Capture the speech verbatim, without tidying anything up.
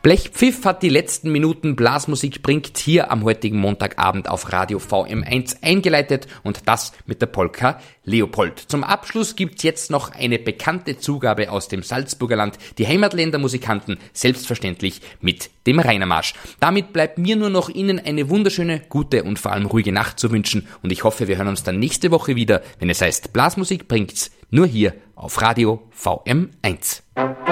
Blechpfiff hat die letzten Minuten Blasmusik bringt hier am heutigen Montagabend auf Radio V M eins eingeleitet und das mit der Polka Leopold. Zum Abschluss gibt's jetzt noch eine bekannte Zugabe aus dem Salzburger Land, die Heimatländer Musikanten, selbstverständlich mit dem Rainermarsch. Damit bleibt mir nur noch Ihnen eine wunderschöne, gute und vor allem ruhige Nacht zu wünschen und ich hoffe, wir hören uns dann nächste Woche wieder, wenn es heißt Blasmusik bringt's, nur hier auf Radio V M eins.